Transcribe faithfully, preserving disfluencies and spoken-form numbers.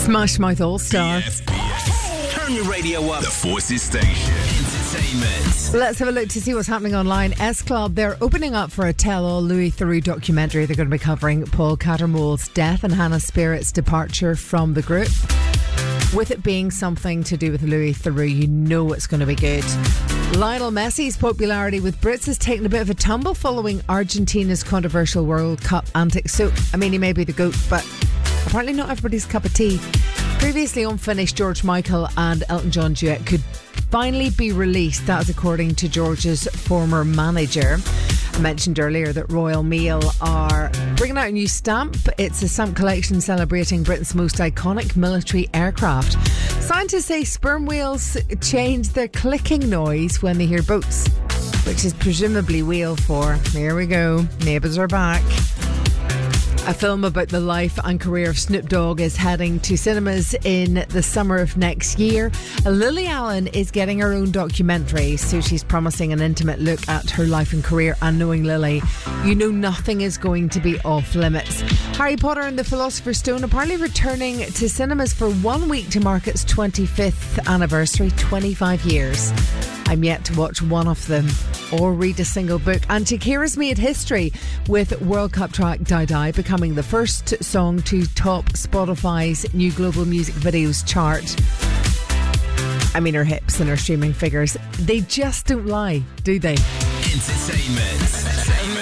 Smash Mouth All Star. B F B F. Turn your radio up. The Forces Station. Entertainment. Let's have a look to see what's happening online. S Club, they're opening up for a tell-all Louis Theroux documentary. They're going to be covering Paul Cattermole's death and Hannah Spirit's departure from the group. With it being something to do with Louis Theroux, you know it's going to be good. Lionel Messi's popularity with Brits has taken a bit of a tumble following Argentina's controversial World Cup antics. So, I mean, he may be the GOAT, but apparently not everybody's cup of tea. Previously unfinished George Michael and Elton John duet could finally be released. That is according to George's former manager. I mentioned earlier that Royal Mail are bringing out a new stamp. It's a stamp collection celebrating Britain's most iconic military aircraft. Scientists say sperm whales change their clicking noise when they hear boats, which is presumably whale for, here we go, neighbours are back. A film about the life and career of Snoop Dogg is heading to cinemas in the summer of next year. Lily Allen is getting her own documentary, so she's promising an intimate look at her life and career. And knowing Lily, you know nothing is going to be off limits. Harry Potter and the Philosopher's Stone apparently returning to cinemas for one week to mark its twenty-fifth anniversary, twenty-five years. I'm yet to watch one of them or read a single book. And Shakira's made history with World Cup track Die Die becoming the first song to top Spotify's new global music videos chart. I mean, her hips and her streaming figures, they just don't lie, do they? Entertainment.